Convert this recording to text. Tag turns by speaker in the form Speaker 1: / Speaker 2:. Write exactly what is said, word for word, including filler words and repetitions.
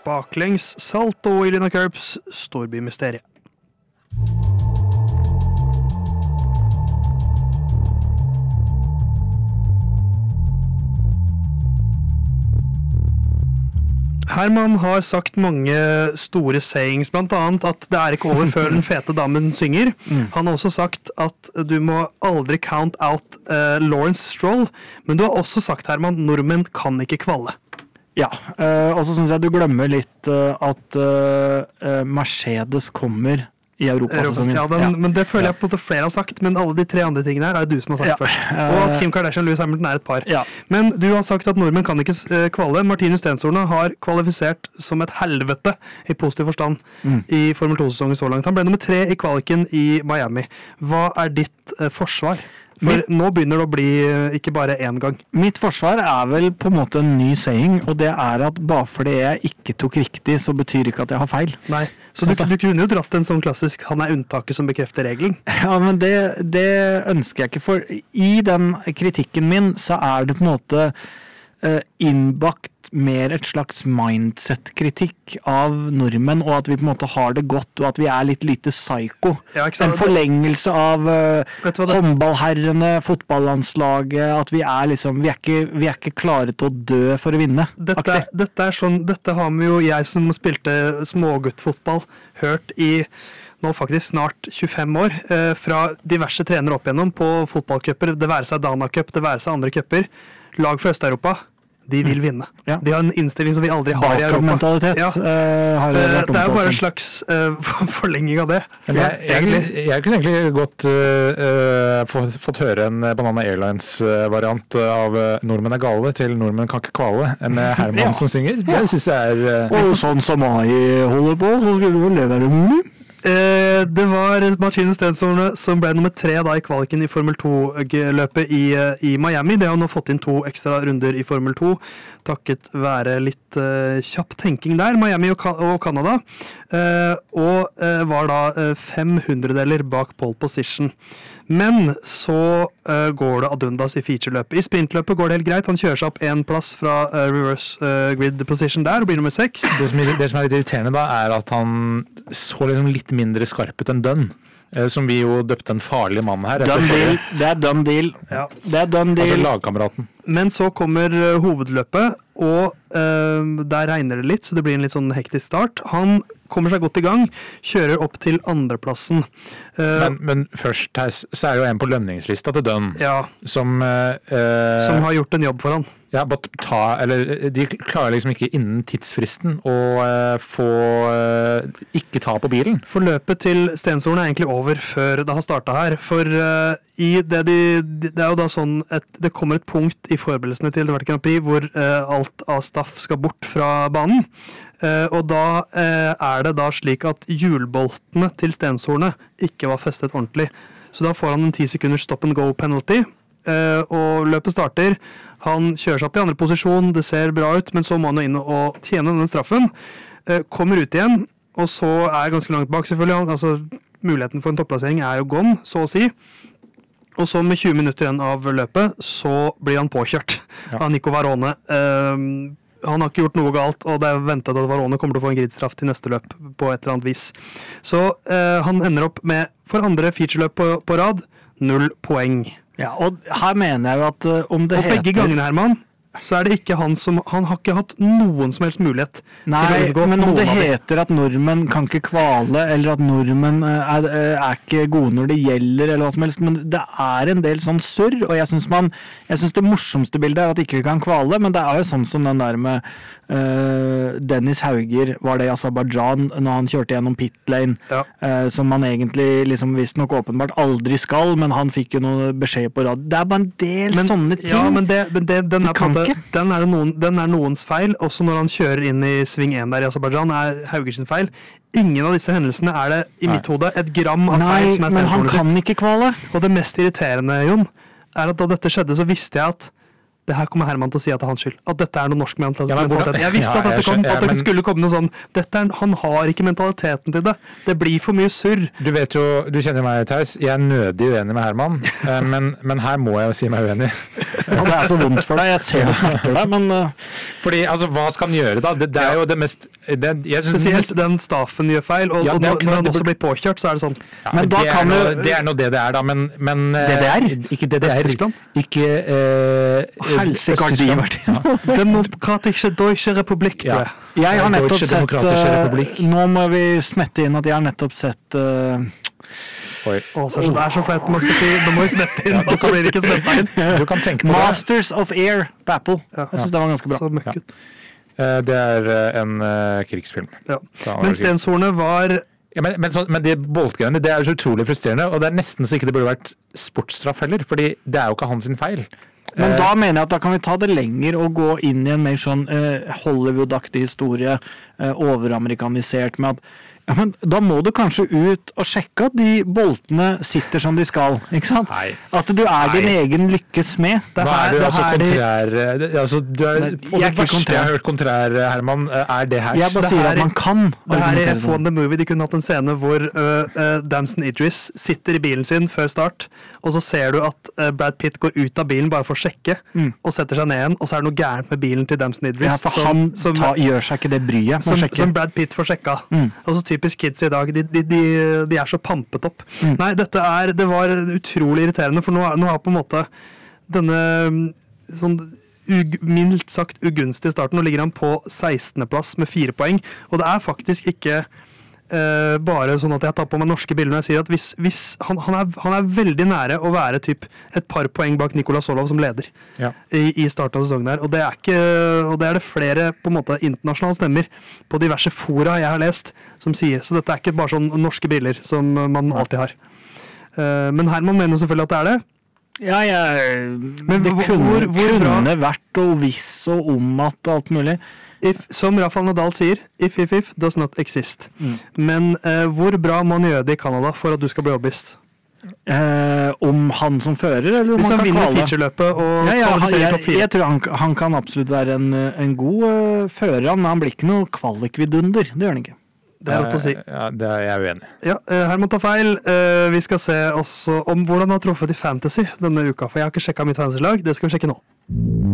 Speaker 1: baklengs Salto i Lina Curbs Storbymysteriet. Herman har sagt mange store sayings, blant annet at det er ikke over før den fete damen synger. Mm. Han har også sagt at du må aldri count out uh, Lawrence Stroll, men du har også sagt, Herman, nordmenn kan ikke kvalle.
Speaker 2: Ja, uh, og så synes jeg du glemmer litt uh, at uh, Mercedes kommer i Europasesongen.
Speaker 1: Ja, den, ja, men det føler jeg på at flere har sagt, men alle de tre andre tingene her er det du som har sagt ja. først. Og at Kim Kardashian og Lewis Hamilton er et par. Ja. Men du har sagt at nordmenn kan ikke kvalle. Martinus Stenshorne har kvalifisert som et helvete i positiv forstand mm. i Formel to-sesongen så langt. Han ble nummer tre i kvaliken i Miami. Hva er ditt uh, forsvar? For mitt, nå begynner det å bli ikke bare én gang.
Speaker 2: Mitt forsvar er vel på en måte en ny saying, og det er at bare fordi jeg ikke tok riktig, så betyr ikke at jeg har feil.
Speaker 1: Nei, så du, du kunne jo dratt en sånn klassisk, han er unntaket som bekrefter regelen.
Speaker 2: Ja, men det, det ønsker jeg ikke, for i den kritikken min så er det på en måte uh, innbakt mer et slags mindset-kritikk av nordmenn, og at vi på en måte har det godt, og at vi er litt lite psyko. Ja, en forlengelse av uh, håndballherrene, fotballandslaget, at vi er liksom, vi er, ikke, vi er ikke klare til å dø for å vinne.
Speaker 1: Dette, dette er sånn, dette har vi jo, jeg som spilte småguttfotball, hørt i nå faktisk snart tjuefem år, eh, fra diverse trenere opp igjennom på fotballcuper, det være seg Dana Cup, det være seg andre cuper, lag fra Øst-Europa, de vil vinne. Ja. De har en innstilling som vi aldri har i Europa.
Speaker 2: Mentalitet, ja. uh, har det,
Speaker 1: det er jo bare en slags uh, forlenging av det.
Speaker 3: Jeg, jeg, jeg kunne egentlig godt uh, fått, fått høre en Banana Airlines-variant av uh, nordmenn er gale til nordmenn kan ikke kvale, med Herman ja. som synger. Det synes jeg er...
Speaker 2: Uh, og sånn som jeg holder på, så skulle vel det være mulig.
Speaker 1: Eh, det var Martinus Stenshorne som ble nummer tre da i kvaliken i Formel to-løpet i, i Miami. Det har nå fått inn to ekstra runder i Formel to, takket være litt eh, kjapp tenking der, Miami og, og Canada, eh, og eh, var da eh, fem hundredeler bak pole position. Men så uh, går det ad undas i featureløpet. I sprintløpet går det helt greit. Han kjører seg opp en plass fra uh, reverse uh, grid position der og blir nummer seks.
Speaker 3: Det som, det som er litt irriterende da, er at han så liksom litt mindre skarpet enn Dunn. Som vi jo døpte en farlig mann her.
Speaker 2: Done deal. Det er done deal. Ja. Det er done deal.
Speaker 3: Altså lagkameraten.
Speaker 1: Men så kommer uh, hovedløpet, og uh, der regner det litt, så det blir en litt sånn hektisk start. Han kommer seg godt i gang, kjører opp til andreplassen.
Speaker 3: Uh, men, men først her, så er det jo en på lønningslista til Dunn,
Speaker 1: ja,
Speaker 3: som, uh,
Speaker 1: som har gjort en jobb for han.
Speaker 3: Ja, ta, eller de klarer liksom ikke innen tidsfristen å uh, få uh, ikke ta på bilen.
Speaker 1: Forløpet til Stenshorne er egentlig over før det har startet her, for uh, i det, de, det er jo da sånn at det kommer et punkt i forberedelsene til Det Verte Grand Prix hvor uh, alt av staff skal bort fra banen, uh, og da uh, er det da slik at hjulboltene til Stenshorne ikke var festet ordentlig, så da får han en ti sekunders stop and go penalty. Uh, og løpet starter, han kjører seg opp i andre posisjon, det ser bra ut, men så må han inn og tjene denne straffen, uh, kommer ut igjen, og så er ganske langt bak selvfølgelig, han, altså muligheten for en topplassering er jo gone, så å si, og så med tjue minutter igjen av løpet, så blir han påkjørt ja. av Nico Varone. Uh, han har ikke gjort noe galt, og det er ventet at Varone kommer til å få en gridstraff til neste løp på et eller annet vis. Så uh, han ender opp med, for andre featureløp på, på rad, null poeng.
Speaker 2: Ja, og her mener jeg jo at uh, om det
Speaker 1: og
Speaker 2: heter...
Speaker 1: Og begge gangene, Herman, så er det ikke han som... Han har ikke hatt noen som helst mulighet
Speaker 2: Nei, til å unngå men om det heter at nordmenn kan ikke kvale, eller at nordmenn er, er ikke gode når det gjelder, eller hva som helst, men det er en del sånn surr, og jeg synes, man, jeg synes det morsomste bildet er at ikke vi kan kvale, men det er jo sånn som den der med uh, Dennis Hauger, var det i Azerbaijan, når han kjørte gjennom pitlane, ja. uh, som man egentlig liksom visst nok åpenbart aldri skal, men han fikk jo noe beskjed på rad. Det er bare en del men, sånne ting.
Speaker 1: Ja, men det, men det, den, er på måte, den, er noen, den er noens feil, også når han kjører inn i sving én der i Azerbaijan, er Haugers feil. Ingen av disse hendelsene er det i mitt hode et gram av
Speaker 2: Nei,
Speaker 1: feil som er
Speaker 2: men han kan
Speaker 1: sitt.
Speaker 2: ikke kvale.
Speaker 1: Og det mest irriterende, Jon, er at da dette skjedde, så visste jeg at det her kommer Herman til å si at det er hans skyld. At dette er noe norsk mentalitet.
Speaker 3: Ja, hvordan,
Speaker 1: jeg visste
Speaker 3: ja,
Speaker 1: at, dette kom,
Speaker 3: skjønner,
Speaker 1: at det
Speaker 3: men,
Speaker 1: skulle komme noe sånn, dette er, han har ikke mentaliteten til det. Det blir for mye surr.
Speaker 3: Du vet jo, du kjenner meg, Theis. Jeg er nødig uenig med Herman, men, men her må jeg jo si meg uenig.
Speaker 2: Ja, det er så vondt for deg. Jeg ser det smerter deg, men uh...
Speaker 3: Fordi, altså, hva skal han gjøre da? Det, det er jo det mest det, jeg synes,
Speaker 1: Spesielt
Speaker 3: mest,
Speaker 1: den staffen gjør feil, og,
Speaker 3: ja,
Speaker 1: og når,
Speaker 3: det,
Speaker 1: når han
Speaker 3: det,
Speaker 1: også blir påkjørt, så er det sånn.
Speaker 3: Ja,
Speaker 2: men
Speaker 3: men
Speaker 2: da
Speaker 3: det,
Speaker 2: kan
Speaker 3: er noe,
Speaker 2: du...
Speaker 3: det er nå det det er, da, men, men
Speaker 2: D D R?
Speaker 3: Ikke D D R.
Speaker 1: Øst-Tyskland?
Speaker 3: Ikke uh,
Speaker 2: Helsike har de vært
Speaker 3: ja.
Speaker 1: Demokratische Deutsche Republik, tror jeg.
Speaker 3: Ja.
Speaker 2: Jeg har nettopp
Speaker 3: Deutsche
Speaker 2: sett
Speaker 3: Demokratische Republik.
Speaker 2: uh, Nå må vi smette inn at jeg har nettopp sett uh,
Speaker 3: Oi.
Speaker 1: Å, så er det er så flaut man skal si, nå må vi smette inn, og så blir det ikke smetta inn.
Speaker 3: Du kan tenke på
Speaker 2: Masters of Air på Apple.
Speaker 1: Ja.
Speaker 2: Jeg synes det var ganske bra.
Speaker 1: Så møkket.
Speaker 3: det. Det er en uh, krigsfilm.
Speaker 1: Ja.
Speaker 3: Da var
Speaker 1: Men
Speaker 3: det krig.
Speaker 1: Stenshornet var
Speaker 3: Ja, men, men, så, men de boltgreiene, det er så utrolig frustrerende, og det er nesten så ikke det burde vært sportsstraff heller, fordi det er jo ikke hans sin feil.
Speaker 2: Men
Speaker 3: Eh,
Speaker 2: da mener jeg at da kan vi ta det lenger og gå inn i en mer sånn eh, Hollywood-aktig historie, eh, overamerikanisert med at ja, men da må du kanskje ut og sjekke at de boltene sitter som de skal, ikke sant?
Speaker 3: Nei.
Speaker 2: At du er din
Speaker 3: Nei.
Speaker 2: egen lykkes med. Det
Speaker 3: Hva
Speaker 2: her-
Speaker 3: er du
Speaker 2: det
Speaker 3: altså
Speaker 2: her de-
Speaker 3: kontrær det, altså, du er,
Speaker 2: Nei,
Speaker 3: Og
Speaker 2: jeg er
Speaker 3: det
Speaker 2: ikke
Speaker 3: verste
Speaker 2: kontrær.
Speaker 3: jeg har hørt kontrær, Herman, er det her.
Speaker 2: Jeg bare
Speaker 1: Det
Speaker 2: sier
Speaker 1: her-
Speaker 2: at man kan
Speaker 1: Det her i
Speaker 2: argumentere
Speaker 1: F one
Speaker 2: sånn.
Speaker 1: The Movie, de kunne hatt en scene hvor uh, uh, Damson Idris sitter i bilen sin før start, og så ser du at uh, Brad Pitt går ut av bilen bare for å sjekke,
Speaker 2: Mm.
Speaker 1: og setter seg ned igjen, og så er det noe gærent med bilen til Damson Idris.
Speaker 2: Ja, for
Speaker 1: som-
Speaker 2: han
Speaker 1: som,
Speaker 2: ta, gjør seg ikke det bryet med å
Speaker 1: som,
Speaker 2: sjekke.
Speaker 1: som Brad Pitt får sjekka.
Speaker 2: Mm.
Speaker 1: Altså typisk kids i dag, de, de, de, de er så pampet opp.
Speaker 2: Mm.
Speaker 1: Nei, dette er, det var utrolig irriterende, for nå, er- nå har på en måte denne mm, sånn ug, mildt sagt ugunstig starten. Nå ligger han på sekstendeplass med fire poeng, og det er faktisk ikke eh, bare sånn at jeg tar på meg norske bilder når jeg sier at hvis, hvis han, han, er, han er veldig nære å være typ et par poeng bak Nikola Solov som leder
Speaker 3: Ja.
Speaker 1: i, i starten av sesongen her, og det er ikke, og det er det flere på en måte internasjonale stemmer på diverse fora jeg har lest som sier, så dette er ikke bare sånn norske biler som man alltid har. Eh, men Herman mener selvfølgelig at det er det.
Speaker 2: Ja, jeg,
Speaker 1: Men
Speaker 2: det
Speaker 1: hvor-
Speaker 2: kunne,
Speaker 1: hvor- hvor bra-
Speaker 2: kunne vært og hvis og om at alt mulig.
Speaker 1: If, som Rafael Nadal sier, if, if, if does not exist.
Speaker 2: Mm.
Speaker 1: Men eh, hvor bra må han gjøre det i Canada for at du skal bli overbevist?
Speaker 2: Eh, om han som fører, eller om
Speaker 1: Hvis han
Speaker 2: kan
Speaker 1: vinner
Speaker 2: kvale?
Speaker 1: featureløpet og
Speaker 2: Ja, ja, han,
Speaker 1: kvalifiserer topp
Speaker 2: jeg,
Speaker 1: fire.
Speaker 2: jeg tror han, han kan absolutt være en, en god uh, fører, han, men han blir ikke noe kvalikvidunder. Det gjør han ikke.
Speaker 1: Det er rått å si.
Speaker 3: Ja, det er jeg uenig.
Speaker 1: Ja, eh, Herman tar feil. Eh, Vi skal se også om hvordan han har truffet i Fantasy denne uka, for jeg har ikke sjekket mitt fantasy-lag. Det skal vi sjekke nå.